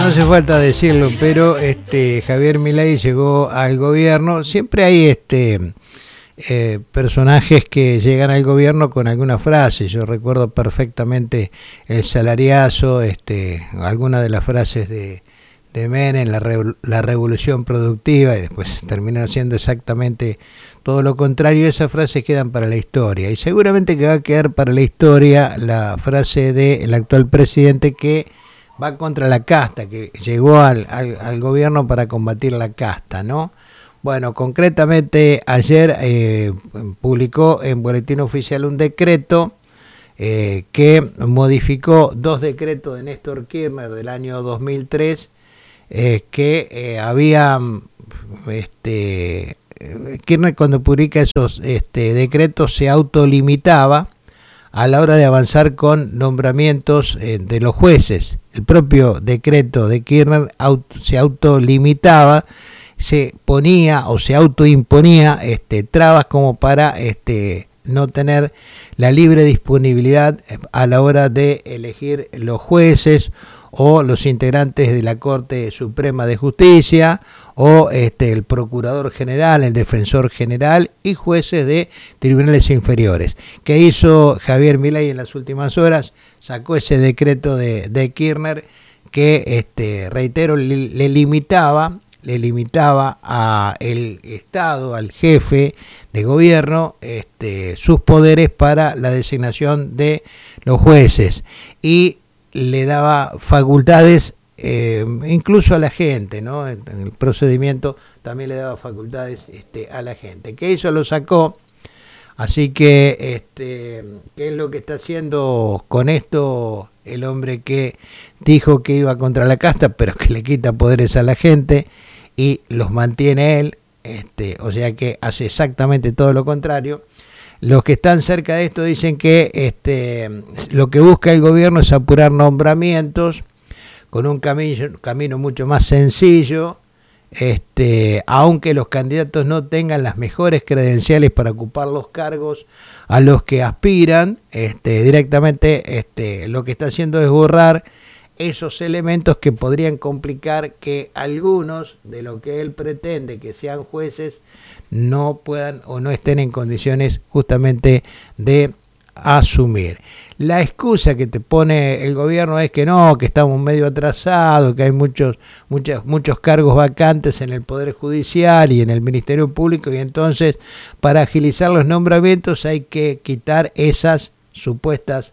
hace falta decirlo, pero Javier Milei llegó al gobierno. Siempre hay personajes que llegan al gobierno con alguna frase. Yo recuerdo perfectamente el salariazo, alguna de las frases de Menem, la revolución productiva, y después terminaron siendo exactamente todo lo contrario. Esas frases quedan para la historia, y seguramente que va a quedar para la historia la frase del actual presidente, que va contra la casta, que llegó al gobierno para combatir la casta, ¿no? Bueno, concretamente ayer publicó en Boletín Oficial un decreto que modificó dos decretos de Néstor Kirchner del año 2003, que había Kirchner, cuando publica esos decretos, se autolimitaba a la hora de avanzar con nombramientos de los jueces. El propio decreto de Kirchner se autolimitaba, se ponía o se autoimponía trabas como para no tener la libre disponibilidad a la hora de elegir los jueces o los integrantes de la Corte Suprema de Justicia, o el Procurador General, el Defensor General y jueces de tribunales inferiores. ¿Qué hizo Javier Milei en las últimas horas? Sacó ese decreto de Kirchner que, reitero, le limitaba a el Estado, al jefe de gobierno, sus poderes para la designación de los jueces, y le daba facultades incluso a la gente, ¿no? En el procedimiento también le daba facultades a la gente. Que eso lo sacó. Así que ¿qué es lo que está haciendo con esto el hombre que dijo que iba contra la casta, pero que le quita poderes a la gente y los mantiene él? O sea que hace exactamente todo lo contrario. Los que están cerca de esto dicen que lo que busca el gobierno es apurar nombramientos con un camino mucho más sencillo, aunque los candidatos no tengan las mejores credenciales para ocupar los cargos a los que aspiran. Directamente lo que está haciendo es borrar esos elementos que podrían complicar que algunos de lo que él pretende que sean jueces no puedan o no estén en condiciones justamente de asumir. La excusa que te pone el gobierno es que no, que estamos medio atrasados, que hay muchos cargos vacantes en el Poder Judicial y en el Ministerio Público, y entonces para agilizar los nombramientos hay que quitar esas supuestas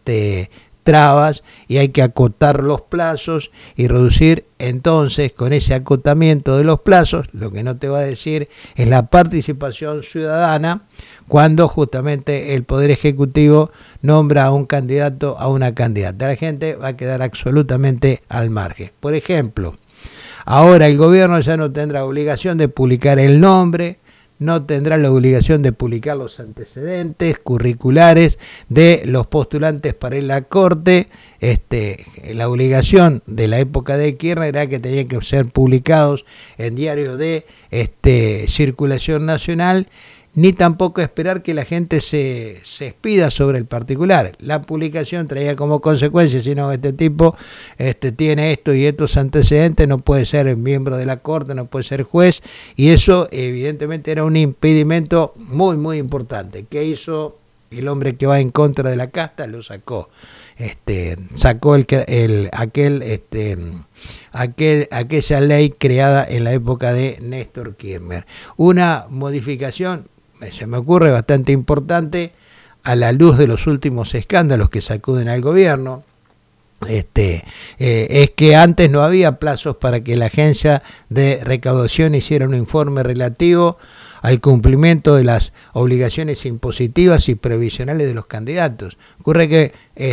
trabas, y hay que acotar los plazos y reducir. Entonces, con ese acotamiento de los plazos, lo que no te va a decir es la participación ciudadana cuando justamente el Poder Ejecutivo nombra a un candidato, a una candidata. La gente va a quedar absolutamente al margen. Por ejemplo, ahora el gobierno ya no tendrá obligación de publicar el nombre, no tendrá la obligación de publicar los antecedentes curriculares de los postulantes para ir a la Corte. La obligación de la época de Kirchner era que tenían que ser publicados en diarios de circulación nacional, ni tampoco esperar que la gente se expida sobre el particular. La publicación traía como consecuencia, si no, este tipo tiene esto y estos antecedentes, no puede ser miembro de la Corte, no puede ser juez, y eso evidentemente era un impedimento muy, muy importante. ¿Qué hizo el hombre que va en contra de la casta? Lo sacó. Sacó aquella ley creada en la época de Néstor Kirchner. Una modificación, se me ocurre, bastante importante a la luz de los últimos escándalos que sacuden al gobierno. Es que antes no había plazos para que la agencia de recaudación hiciera un informe relativo al cumplimiento de las obligaciones impositivas y previsionales de los candidatos. Ocurre que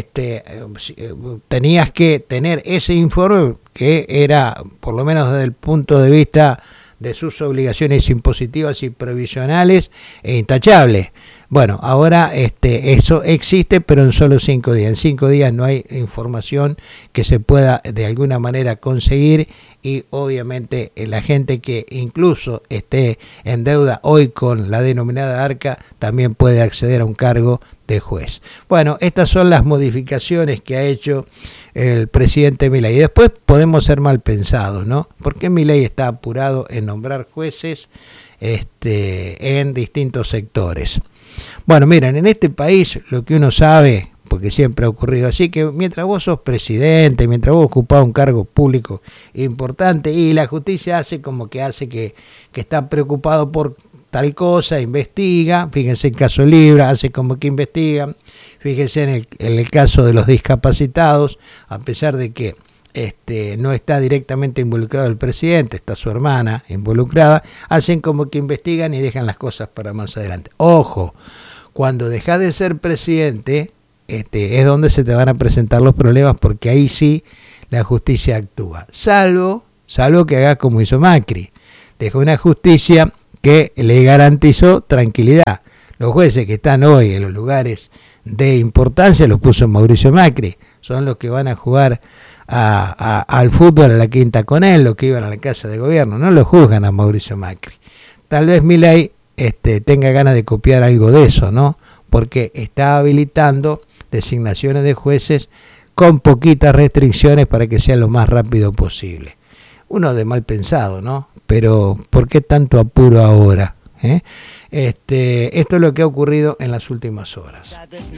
tenías que tener ese informe, que era, por lo menos desde el punto de vista de sus obligaciones impositivas y previsionales, intachable. Bueno, ahora eso existe, pero en solo 5 días. En 5 días no hay información que se pueda de alguna manera conseguir, y obviamente la gente que incluso esté en deuda hoy con la denominada ARCA también puede acceder a un cargo de juez. Bueno, estas son las modificaciones que ha hecho el presidente Milei. Y después podemos ser mal pensados, ¿no? ¿Por qué Milei está apurado en nombrar jueces en distintos sectores? Bueno, miren, en este país lo que uno sabe, porque siempre ha ocurrido así, que mientras vos sos presidente, mientras vos ocupás un cargo público importante y la justicia hace que está preocupado por tal cosa, investiga, fíjense el caso Libra, hace como que investiga, fíjense en el caso de los discapacitados, a pesar de que no está directamente involucrado el presidente, está su hermana involucrada, hacen como que investigan y dejan las cosas para más adelante. Ojo, cuando dejas de ser presidente, es donde se te van a presentar los problemas, porque ahí sí la justicia actúa, salvo que hagas como hizo Macri, dejó una justicia que le garantizó tranquilidad. Los jueces que están hoy en los lugares de importancia los puso Mauricio Macri, son los que van a jugar al fútbol a la quinta con él, los que iban a la casa de gobierno, no lo juzgan a Mauricio Macri. Tal vez Milei tenga ganas de copiar algo de eso, ¿no? Porque está habilitando designaciones de jueces con poquitas restricciones para que sea lo más rápido posible. Uno de mal pensado, ¿no? Pero ¿por qué tanto apuro ahora? Esto es lo que ha ocurrido en las últimas horas.